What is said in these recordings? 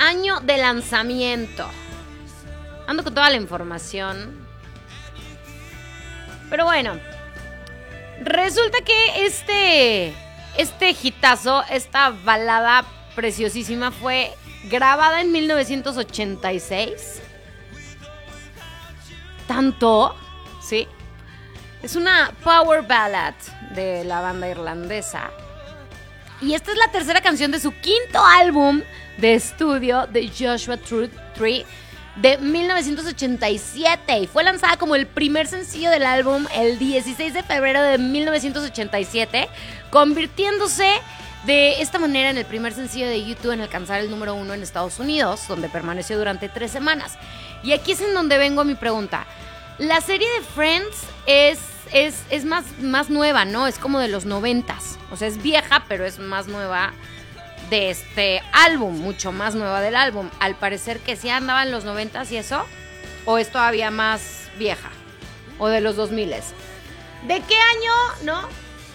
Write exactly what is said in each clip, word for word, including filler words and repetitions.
año de lanzamiento. Ando con toda la información. Pero bueno, resulta que este, este hitazo, esta balada preciosísima fue grabada en mil novecientos ochenta y seis. ¿Tanto? Sí. Es una power ballad de la banda irlandesa. Y esta es la tercera canción de su quinto álbum de estudio, de Joshua Tree, de mil novecientos ochenta y siete. Y fue lanzada como el primer sencillo del álbum el dieciséis de febrero de mil novecientos ochenta y siete, convirtiéndose de esta manera en el primer sencillo de YouTube en alcanzar el número uno en Estados Unidos, donde permaneció durante tres semanas. Y aquí es en donde vengo a mi pregunta. La serie de Friends es, es, es más, más nueva, ¿no? Es como de los noventas. O sea, es vieja, pero es más nueva de este álbum, mucho más nueva del álbum. Al parecer que sí andaba en los noventas y eso, o es todavía más vieja, o de los dos miles. ¿De qué año, no?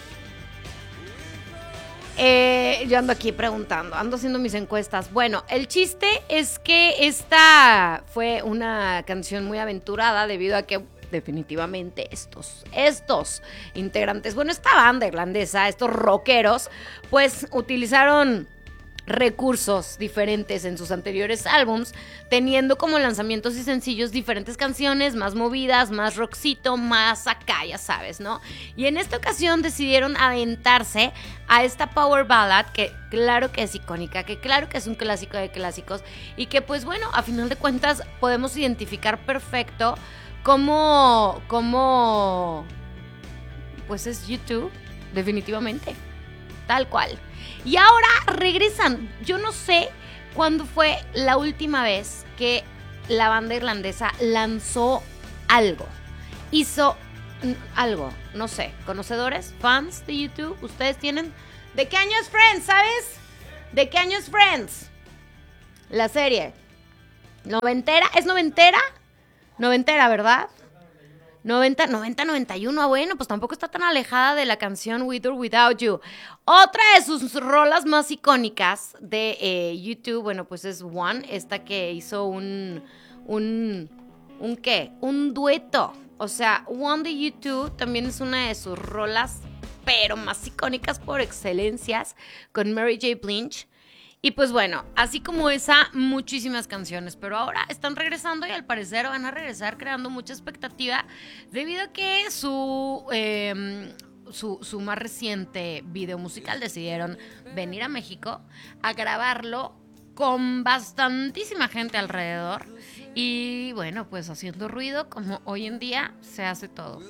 Eh, yo ando aquí preguntando, ando haciendo mis encuestas. Bueno, el chiste es que esta fue una canción muy aventurada debido a que definitivamente estos, estos integrantes, bueno, esta banda irlandesa, estos rockeros, pues utilizaron recursos diferentes en sus anteriores álbums, teniendo como lanzamientos y sencillos diferentes canciones más movidas, más rockcito, más acá, ya sabes, ¿no? Y en esta ocasión decidieron aventarse a esta power ballad que claro que es icónica, que claro que es un clásico de clásicos y que pues bueno, a final de cuentas podemos identificar perfecto cómo, cómo pues es YouTube, definitivamente, tal cual. Y ahora regresan. Yo no sé cuándo fue la última vez que la banda irlandesa lanzó algo. Hizo algo, no sé. ¿Conocedores? ¿Fans de YouTube? ¿Ustedes tienen? ¿De qué año es Friends, sabes? ¿De qué año es Friends? La serie. ¿Noventera? ¿Es noventera? Noventera, ¿verdad? noventa, noventa, noventa y uno, bueno, pues tampoco está tan alejada de la canción With or Without You. Otra de sus rolas más icónicas de eh, YouTube, bueno, pues es One, esta que hizo un, un, ¿un qué? Un dueto. O sea, One de YouTube también es una de sus rolas, pero más icónicas por excelencias, con Mary J. Blige. Y pues bueno, así como esa, muchísimas canciones, pero ahora están regresando y al parecer van a regresar creando mucha expectativa debido a que su, eh, su, su más reciente video musical decidieron venir a México a grabarlo con bastantísima gente alrededor y bueno, pues haciendo ruido como hoy en día se hace todo.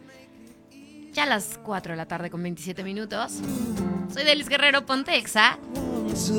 Ya a las cuatro de la tarde con veintisiete minutos. Soy Delis Guerrero, ponte Exa.